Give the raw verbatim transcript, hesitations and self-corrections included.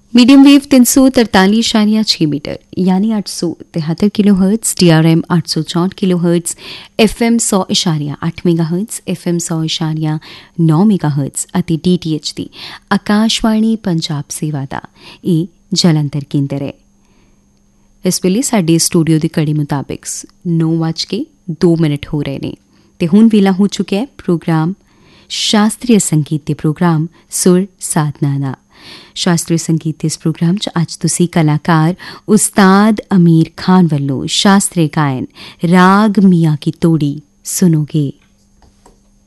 Medium wave तीन सौ तरतालीस इशारिया छः मीटर यानी आठ सौ तिहत्तर kilo hertz, D R M आठ सौ चौंठ किलो हर्ट्स, एफ एम सौ इशारिया अठ मेगा हर्ट्स, एफ एम सौ इशारिया नौ मेगा हर्ट्स ਅਤੇ डी टी एच ਦੀ ਆਕਾਸ਼ਵਾਣੀ ਪੰਜਾਬ ਸੇਵਾ ਦਾ ਇਹ ਜਲੰਧਰ ਕੇਂਦਰ ਹੈ। ਇਸ ਵੇਲੇ ਸਾਡੇ ਸਟੂਡੀਓ ਦੀ ਘੜੀ ਮੁਤਾਬਿਕ ਨੌ ਵੱਜ ਕੇ ਦੋ ਮਿੰਟ ਹੋ ਰਹੇ ਨੇ ਤੇ ਹੁਣ ਵੇਲਾ ਹੋ ਚੁੱਕਿਆ ਹੈ ਪ੍ਰੋਗਰਾਮ ਸ਼ਾਸਤਰੀ ਸੰਗੀਤ ਦੇ ਪ੍ਰੋਗਰਾਮ ਸੁਰ ਸਾਧਨਾ ਦਾ। ਸ਼ਾਸਤਰੀ ਸੰਗੀਤ ਦੇ ਇਸ ਪ੍ਰੋਗਰਾਮ 'ਚ ਅੱਜ ਤੁਸੀਂ ਕਲਾਕਾਰ ਉਸਤਾਦ ਅਮੀਰ ਖਾਨ ਵੱਲੋਂ ਸ਼ਾਸਤਰੀ ਗਾਇਨ ਰਾਗ ਮੀਆਂ ਕੀ ਤੋੜੀ ਸੁਣੋਗੇ।